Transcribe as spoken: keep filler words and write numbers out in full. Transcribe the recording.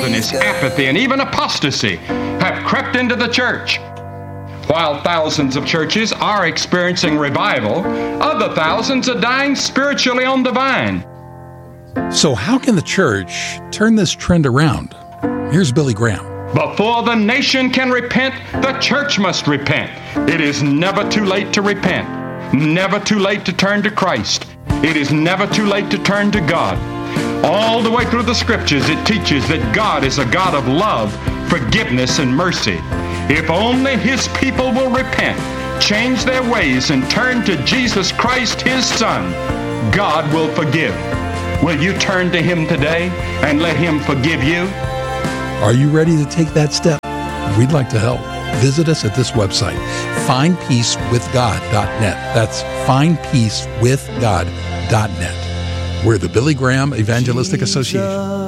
stubbornness, apathy, and even apostasy have crept into the church. While thousands of churches are experiencing revival, other thousands are dying spiritually on the vine. So how can the church turn this trend around? Here's Billy Graham. Before the nation can repent, the church must repent. It is never too late to repent. Never too late to turn to Christ. It is never too late to turn to God. All the way through the scriptures, it teaches that God is a God of love, forgiveness, and mercy. If only His people will repent, change their ways, and turn to Jesus Christ, His Son, God will forgive. Will you turn to Him today and let Him forgive you? Are you ready to take that step? We'd like to help. Visit us at this website, find peace with god dot net. That's find peace with god dot net. We're the Billy Graham Evangelistic Association.